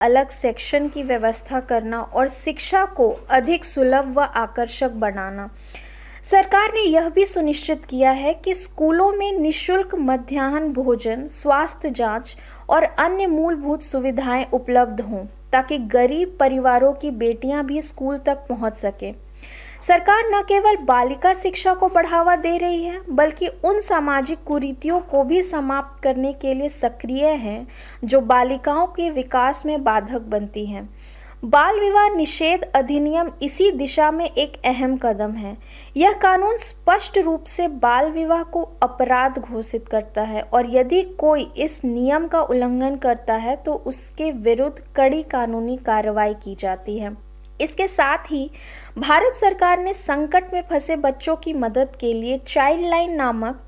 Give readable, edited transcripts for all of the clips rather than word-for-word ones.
अलग सेक्शन की व्यवस्था करना और शिक्षा को अधिक सुलभ व आकर्षक बनाना। सरकार ने यह भी सुनिश्चित किया है कि स्कूलों में निःशुल्क मध्याह्न भोजन, स्वास्थ्य जांच और अन्य मूलभूत सुविधाएं उपलब्ध हों ताकि गरीब परिवारों की बेटियां भी स्कूल तक पहुंच सकें। सरकार न केवल बालिका शिक्षा को बढ़ावा दे रही है, बल्कि उन सामाजिक कुरीतियों को भी समाप्त करने के लिए सक्रिय है जो बालिकाओं के विकास में बाधक बनती हैं। बाल विवाह निषेध अधिनियम इसी दिशा में एक अहम कदम है। यह कानून स्पष्ट रूप से बाल विवाह को अपराध घोषित करता है और यदि कोई इस नियम का उल्लंघन करता है तो उसके विरुद्ध कड़ी कानूनी कार्रवाई की जाती है। इसके साथ ही भारत सरकार ने संकट में फंसे बच्चों की मदद के लिए चाइल्ड लाइन नामक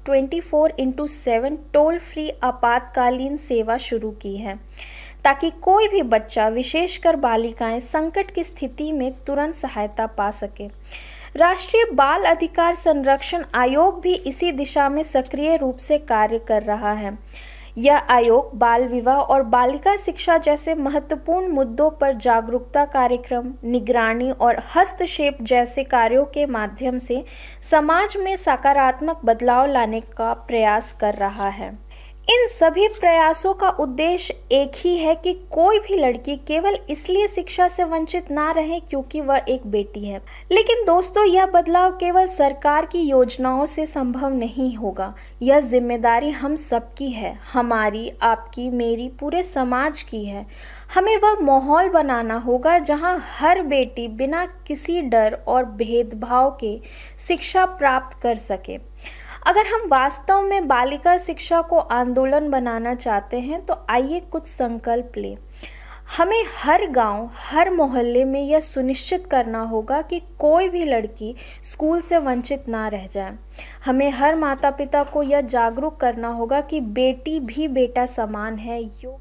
24x7 टोल फ्री आपातकालीन सेवा शुरू की है ताकि कोई भी बच्चा, विशेषकर बालिकाएं, संकट की स्थिति में तुरंत सहायता पा सके। राष्ट्रीय बाल अधिकार संरक्षण आयोग भी इसी दिशा में सक्रिय रूप से कार्य कर रहा है। यह आयोग बाल विवाह और बालिका शिक्षा जैसे महत्वपूर्ण मुद्दों पर जागरूकता कार्यक्रम, निगरानी और हस्तक्षेप जैसे कार्यों के माध्यम से समाज में सकारात्मक बदलाव लाने का प्रयास कर रहा है। इन सभी प्रयासों का उद्देश्य एक ही है कि कोई भी लड़की केवल इसलिए शिक्षा से वंचित ना रहे क्योंकि वह एक बेटी है। लेकिन दोस्तों, यह बदलाव केवल सरकार की योजनाओं से संभव नहीं होगा। यह जिम्मेदारी हम सबकी है, हमारी, आपकी, मेरी, पूरे समाज की है। हमें वह माहौल बनाना होगा जहां हर बेटी बिना किसी डर और भेदभाव के शिक्षा प्राप्त कर सके। अगर हम वास्तव में बालिका शिक्षा को आंदोलन बनाना चाहते हैं तो आइए कुछ संकल्प लें। हमें हर गांव, हर मोहल्ले में यह सुनिश्चित करना होगा कि कोई भी लड़की स्कूल से वंचित ना रह जाए। हमें हर माता पिता को यह जागरूक करना होगा कि बेटी भी बेटा समान है।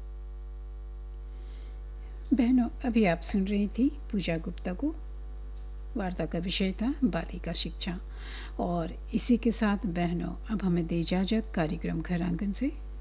बहनों, अभी आप सुन रही थी पूजा गुप्ता को। वार्ता का विषय था बालिका शिक्षा। और इसी के साथ बहनों, अब हमें दे इजाज़त कार्यक्रम घर आंगन से।